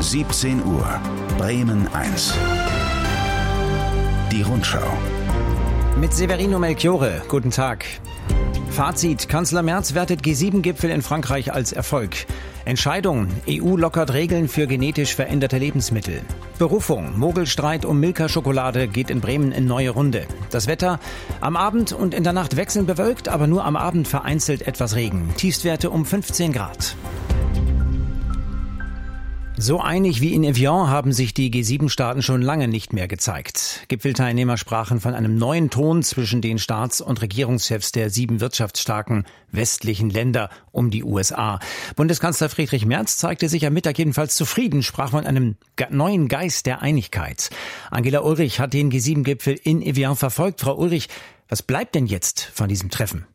17 Uhr, Bremen 1. Die Rundschau. Mit Severino Melchiorre, guten Tag. Fazit: Kanzler Merz wertet G7-Gipfel in Frankreich als Erfolg. Entscheidung: EU lockert Regeln für genetisch veränderte Lebensmittel. Berufung: Mogelstreit um Milka-Schokolade geht in Bremen in neue Runde. Das Wetter: am Abend und in der Nacht wechselnd bewölkt, aber nur am Abend vereinzelt etwas Regen. Tiefstwerte um 15 Grad. So einig wie in Evian haben sich die G7-Staaten schon lange nicht mehr gezeigt. Gipfelteilnehmer sprachen von einem neuen Ton zwischen den Staats- und Regierungschefs der 7 wirtschaftsstarken westlichen Länder um die USA. Bundeskanzler Friedrich Merz zeigte sich am Mittag jedenfalls zufrieden, sprach von einem neuen Geist der Einigkeit. Angela Ulrich hat den G7-Gipfel in Evian verfolgt. Frau Ulrich, was bleibt denn jetzt von diesem Treffen?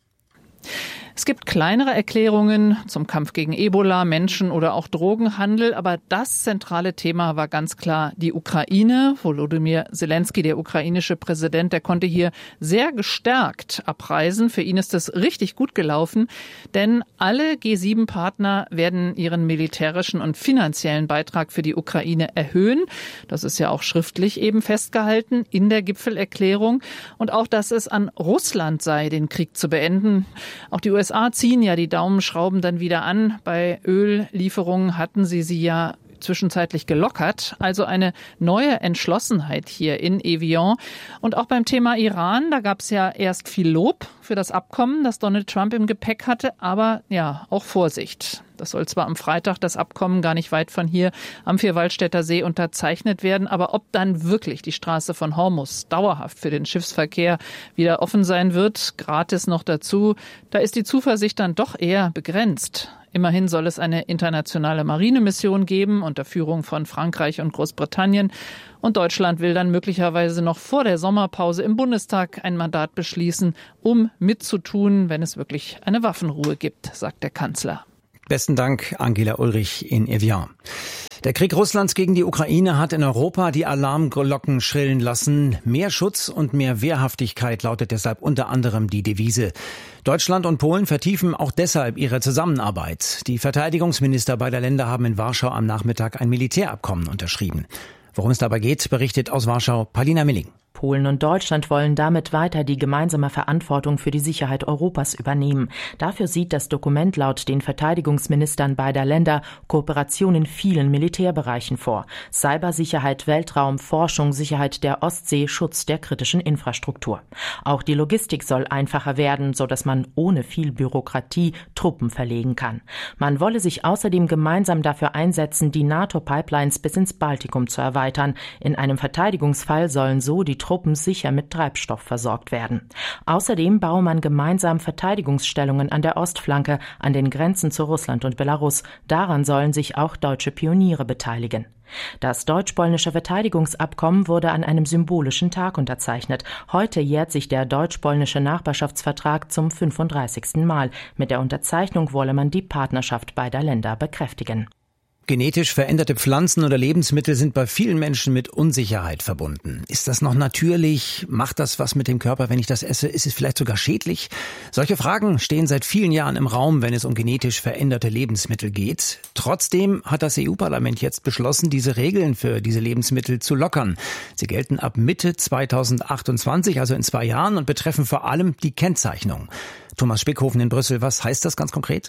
Es gibt kleinere Erklärungen zum Kampf gegen Ebola, Menschen- oder auch Drogenhandel. Aber das zentrale Thema war ganz klar die Ukraine. Volodymyr Zelensky, der ukrainische Präsident, der konnte hier sehr gestärkt abreisen. Für ihn ist das richtig gut gelaufen, denn alle G7-Partner werden ihren militärischen und finanziellen Beitrag für die Ukraine erhöhen. Das ist ja auch schriftlich eben festgehalten in der Gipfelerklärung. Und auch, dass es an Russland sei, den Krieg zu beenden. Auch die USA ziehen ja die Daumenschrauben dann wieder an. Bei Öllieferungen hatten sie ja zwischenzeitlich gelockert. Also eine neue Entschlossenheit hier in Evian. Und auch beim Thema Iran, da gab es ja erst viel Lob für das Abkommen, das Donald Trump im Gepäck hatte, aber ja, auch Vorsicht. Das soll zwar am Freitag das Abkommen gar nicht weit von hier am Vierwaldstätter See unterzeichnet werden, aber ob dann wirklich die Straße von Hormuz dauerhaft für den Schiffsverkehr wieder offen sein wird, gratis noch dazu, da ist die Zuversicht dann doch eher begrenzt. Immerhin soll es eine internationale Marinemission geben unter Führung von Frankreich und Großbritannien. Und Deutschland will dann möglicherweise noch vor der Sommerpause im Bundestag ein Mandat beschließen, um mitzutun, wenn es wirklich eine Waffenruhe gibt, sagt der Kanzler. Besten Dank, Angela Ulrich in Evian. Der Krieg Russlands gegen die Ukraine hat in Europa die Alarmglocken schrillen lassen. Mehr Schutz und mehr Wehrhaftigkeit lautet deshalb unter anderem die Devise. Deutschland und Polen vertiefen auch deshalb ihre Zusammenarbeit. Die Verteidigungsminister beider Länder haben in Warschau am Nachmittag ein Militärabkommen unterschrieben. Worum es dabei geht, berichtet aus Warschau Paulina Milling. Polen und Deutschland wollen damit weiter die gemeinsame Verantwortung für die Sicherheit Europas übernehmen. Dafür sieht das Dokument laut den Verteidigungsministern beider Länder Kooperation in vielen Militärbereichen vor. Cybersicherheit, Weltraum, Forschung, Sicherheit der Ostsee, Schutz der kritischen Infrastruktur. Auch die Logistik soll einfacher werden, sodass man ohne viel Bürokratie Truppen verlegen kann. Man wolle sich außerdem gemeinsam dafür einsetzen, die NATO-Pipelines bis ins Baltikum zu erweitern. In einem Verteidigungsfall sollen so die Truppen sicher mit Treibstoff versorgt werden. Außerdem baue man gemeinsam Verteidigungsstellungen an der Ostflanke, an den Grenzen zu Russland und Belarus. Daran sollen sich auch deutsche Pioniere beteiligen. Das deutsch-polnische Verteidigungsabkommen wurde an einem symbolischen Tag unterzeichnet. Heute jährt sich der deutsch-polnische Nachbarschaftsvertrag zum 35. Mal. Mit der Unterzeichnung wolle man die Partnerschaft beider Länder bekräftigen. Genetisch veränderte Pflanzen oder Lebensmittel sind bei vielen Menschen mit Unsicherheit verbunden. Ist das noch natürlich? Macht das was mit dem Körper, wenn ich das esse? Ist es vielleicht sogar schädlich? Solche Fragen stehen seit vielen Jahren im Raum, wenn es um genetisch veränderte Lebensmittel geht. Trotzdem hat das EU-Parlament jetzt beschlossen, diese Regeln für diese Lebensmittel zu lockern. Sie gelten ab Mitte 2028, also in 2 Jahren, und betreffen vor allem die Kennzeichnung. Thomas Spickhofen in Brüssel, was heißt das ganz konkret?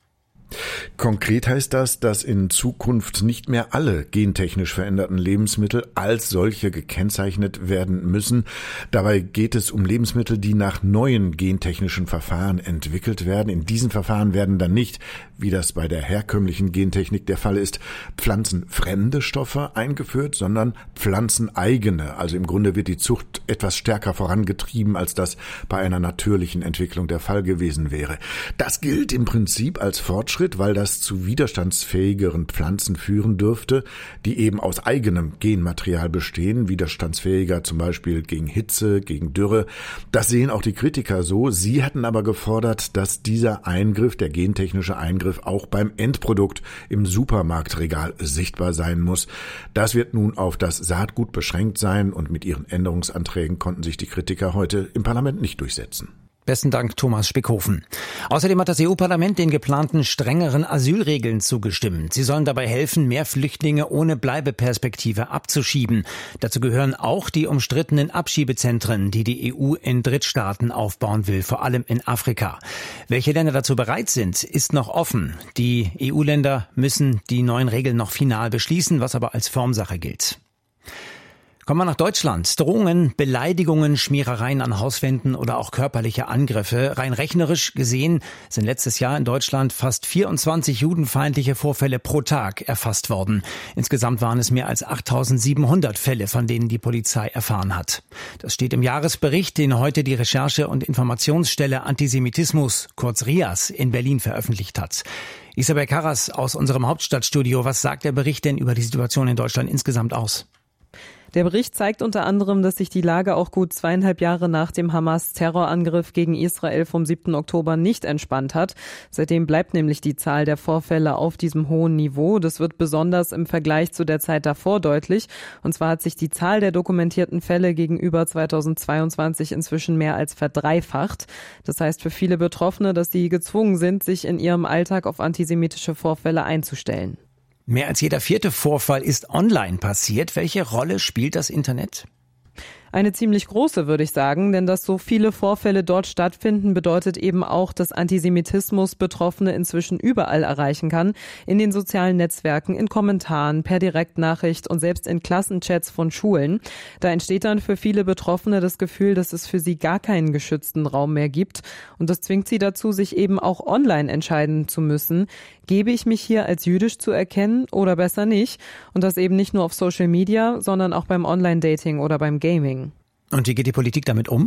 Konkret heißt das, dass in Zukunft nicht mehr alle gentechnisch veränderten Lebensmittel als solche gekennzeichnet werden müssen. Dabei geht es um Lebensmittel, die nach neuen gentechnischen Verfahren entwickelt werden. In diesen Verfahren werden dann nicht, wie das bei der herkömmlichen Gentechnik der Fall ist, pflanzenfremde Stoffe eingeführt, sondern pflanzeneigene. Also im Grunde wird die Zucht etwas stärker vorangetrieben, als das bei einer natürlichen Entwicklung der Fall gewesen wäre. Das gilt im Prinzip als Fortschritt, weil das zu widerstandsfähigeren Pflanzen führen dürfte, die eben aus eigenem Genmaterial bestehen, widerstandsfähiger zum Beispiel gegen Hitze, gegen Dürre. Das sehen auch die Kritiker so. Sie hatten aber gefordert, dass dieser Eingriff, der gentechnische Eingriff, auch beim Endprodukt im Supermarktregal sichtbar sein muss. Das wird nun auf das Saatgut beschränkt sein und mit ihren Änderungsanträgen konnten sich die Kritiker heute im Parlament nicht durchsetzen. Besten Dank, Thomas Spickhofen. Außerdem hat das EU-Parlament den geplanten strengeren Asylregeln zugestimmt. Sie sollen dabei helfen, mehr Flüchtlinge ohne Bleibeperspektive abzuschieben. Dazu gehören auch die umstrittenen Abschiebezentren, die die EU in Drittstaaten aufbauen will, vor allem in Afrika. Welche Länder dazu bereit sind, ist noch offen. Die EU-Länder müssen die neuen Regeln noch final beschließen, was aber als Formsache gilt. Kommen wir nach Deutschland. Drohungen, Beleidigungen, Schmierereien an Hauswänden oder auch körperliche Angriffe. Rein rechnerisch gesehen sind letztes Jahr in Deutschland fast 24 judenfeindliche Vorfälle pro Tag erfasst worden. Insgesamt waren es mehr als 8.700 Fälle, von denen die Polizei erfahren hat. Das steht im Jahresbericht, den heute die Recherche- und Informationsstelle Antisemitismus, kurz RIAS, in Berlin veröffentlicht hat. Isabel Karras aus unserem Hauptstadtstudio. Was sagt der Bericht denn über die Situation in Deutschland insgesamt aus? Der Bericht zeigt unter anderem, dass sich die Lage auch gut 2,5 Jahre nach dem Hamas-Terrorangriff gegen Israel vom 7. Oktober nicht entspannt hat. Seitdem bleibt nämlich die Zahl der Vorfälle auf diesem hohen Niveau. Das wird besonders im Vergleich zu der Zeit davor deutlich. Und zwar hat sich die Zahl der dokumentierten Fälle gegenüber 2022 inzwischen mehr als verdreifacht. Das heißt für viele Betroffene, dass sie gezwungen sind, sich in ihrem Alltag auf antisemitische Vorfälle einzustellen. Mehr als jeder 4. Vorfall ist online passiert. Welche Rolle spielt das Internet? Eine ziemlich große, würde ich sagen, denn dass so viele Vorfälle dort stattfinden, bedeutet eben auch, dass Antisemitismus Betroffene inzwischen überall erreichen kann. In den sozialen Netzwerken, in Kommentaren, per Direktnachricht und selbst in Klassenchats von Schulen. Da entsteht dann für viele Betroffene das Gefühl, dass es für sie gar keinen geschützten Raum mehr gibt. Und das zwingt sie dazu, sich eben auch online entscheiden zu müssen. Gebe ich mich hier als jüdisch zu erkennen oder besser nicht? Und das eben nicht nur auf Social Media, sondern auch beim Online-Dating oder beim Gaming. Und wie geht die Politik damit um?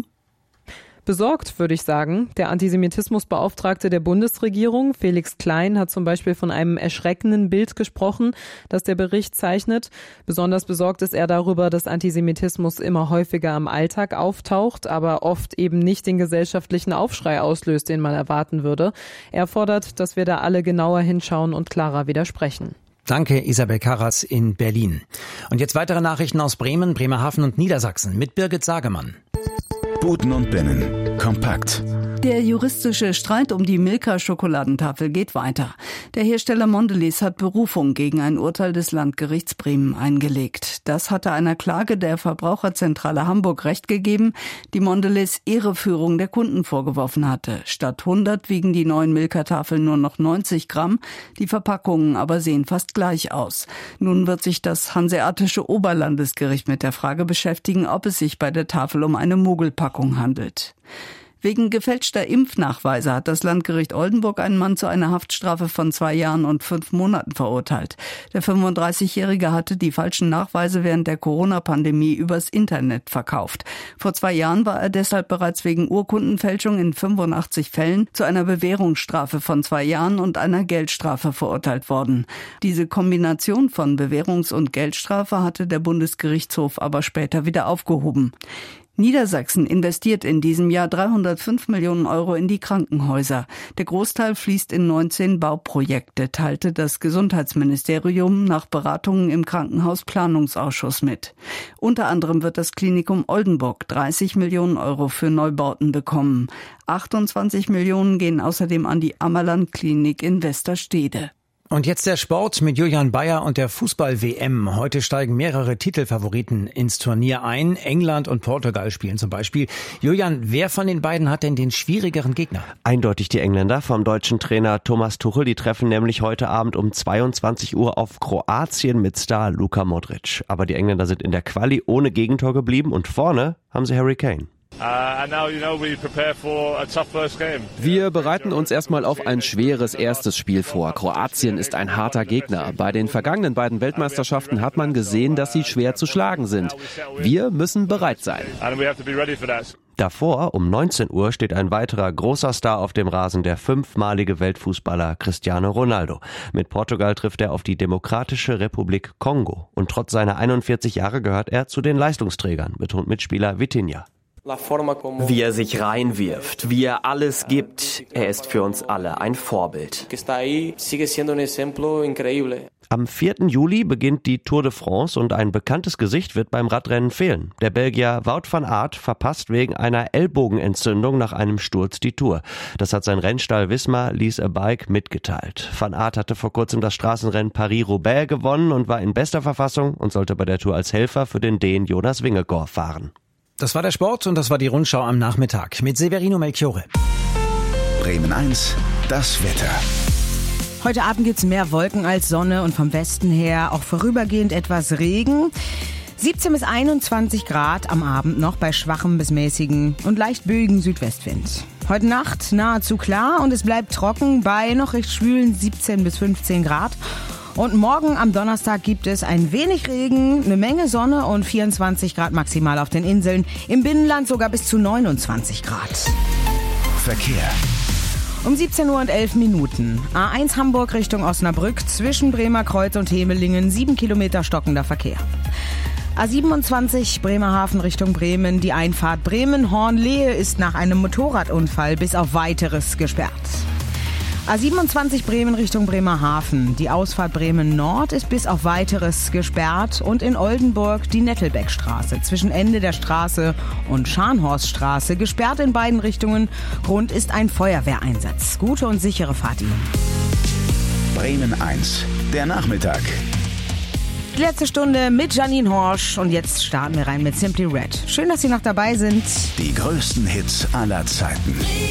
Besorgt, würde ich sagen. Der Antisemitismusbeauftragte der Bundesregierung, Felix Klein, hat zum Beispiel von einem erschreckenden Bild gesprochen, das der Bericht zeichnet. Besonders besorgt ist er darüber, dass Antisemitismus immer häufiger im Alltag auftaucht, aber oft eben nicht den gesellschaftlichen Aufschrei auslöst, den man erwarten würde. Er fordert, dass wir da alle genauer hinschauen und klarer widersprechen. Danke, Isabel Karras in Berlin. Und jetzt weitere Nachrichten aus Bremen, Bremerhaven und Niedersachsen mit Birgit Sagemann. Buten und Binnen. Kompakt. Der juristische Streit um die Milka-Schokoladentafel geht weiter. Der Hersteller Mondelez hat Berufung gegen ein Urteil des Landgerichts Bremen eingelegt. Das hatte einer Klage der Verbraucherzentrale Hamburg Recht gegeben, die Mondelez Irreführung der Kunden vorgeworfen hatte. Statt 100 wiegen die neuen Milka-Tafeln nur noch 90 Gramm, die Verpackungen aber sehen fast gleich aus. Nun wird sich das Hanseatische Oberlandesgericht mit der Frage beschäftigen, ob es sich bei der Tafel um eine Mogelpackung handelt. Wegen gefälschter Impfnachweise hat das Landgericht Oldenburg einen Mann zu einer Haftstrafe von 2 Jahren und 5 Monaten verurteilt. Der 35-Jährige hatte die falschen Nachweise während der Corona-Pandemie übers Internet verkauft. Vor 2 Jahren war er deshalb bereits wegen Urkundenfälschung in 85 Fällen zu einer Bewährungsstrafe von 2 Jahren und einer Geldstrafe verurteilt worden. Diese Kombination von Bewährungs- und Geldstrafe hatte der Bundesgerichtshof aber später wieder aufgehoben. Niedersachsen investiert in diesem Jahr 305 Millionen Euro in die Krankenhäuser. Der Großteil fließt in 19 Bauprojekte, teilte das Gesundheitsministerium nach Beratungen im Krankenhausplanungsausschuss mit. Unter anderem wird das Klinikum Oldenburg 30 Millionen Euro für Neubauten bekommen. 28 Millionen gehen außerdem an die Ammerland-Klinik in Westerstede. Und jetzt der Sport mit Julian Bayer und der Fußball-WM. Heute steigen mehrere Titelfavoriten ins Turnier ein. England und Portugal spielen zum Beispiel. Julian, wer von den beiden hat denn den schwierigeren Gegner? Eindeutig die Engländer vom deutschen Trainer Thomas Tuchel. Die treffen nämlich heute Abend um 22 Uhr auf Kroatien mit Star Luka Modric. Aber die Engländer sind in der Quali ohne Gegentor geblieben und vorne haben sie Harry Kane. Wir bereiten uns erstmal auf ein schweres erstes Spiel vor. Kroatien ist ein harter Gegner. Bei den vergangenen beiden Weltmeisterschaften hat man gesehen, dass sie schwer zu schlagen sind. Wir müssen bereit sein. Davor, um 19 Uhr, steht ein weiterer großer Star auf dem Rasen, der 5-malige Weltfußballer Cristiano Ronaldo. Mit Portugal trifft er auf die Demokratische Republik Kongo. Und trotz seiner 41 Jahre gehört er zu den Leistungsträgern, betont Mitspieler Vitinha. Wie er sich reinwirft, wie er alles gibt. Er ist für uns alle ein Vorbild. Am 4. Juli beginnt die Tour de France und ein bekanntes Gesicht wird beim Radrennen fehlen. Der Belgier Wout van Aert verpasst wegen einer Ellbogenentzündung nach einem Sturz die Tour. Das hat sein Rennstall Visma Lease a Bike mitgeteilt. Van Aert hatte vor kurzem das Straßenrennen Paris-Roubaix gewonnen und war in bester Verfassung und sollte bei der Tour als Helfer für den Dänen Jonas Vingegaard fahren. Das war der Sport und das war die Rundschau am Nachmittag mit Severino Melchiorre. Bremen 1, das Wetter. Heute Abend gibt's mehr Wolken als Sonne und vom Westen her auch vorübergehend etwas Regen. 17 bis 21 Grad am Abend noch bei schwachem bis mäßigen und leicht böigen Südwestwind. Heute Nacht nahezu klar und es bleibt trocken bei noch recht schwülen 17 bis 15 Grad. Und morgen am Donnerstag gibt es ein wenig Regen, eine Menge Sonne und 24 Grad maximal auf den Inseln. Im Binnenland sogar bis zu 29 Grad. Verkehr. Um 17 Uhr und 11 Minuten. A1 Hamburg Richtung Osnabrück zwischen Bremerkreuz und Hemelingen 7 Kilometer stockender Verkehr. A27 Bremerhaven Richtung Bremen. Die Einfahrt Bremen-Hornlehe ist nach einem Motorradunfall bis auf Weiteres gesperrt. A27 Bremen Richtung Bremerhaven. Die Ausfahrt Bremen Nord ist bis auf Weiteres gesperrt und in Oldenburg die Nettelbeckstraße zwischen Ende der Straße und Scharnhorststraße gesperrt in beiden Richtungen. Grund ist ein Feuerwehreinsatz. Gute und sichere Fahrt Ihnen. Bremen 1, der Nachmittag. Die letzte Stunde mit Janine Horsch und jetzt starten wir rein mit Simply Red. Schön, dass Sie noch dabei sind. Die größten Hits aller Zeiten.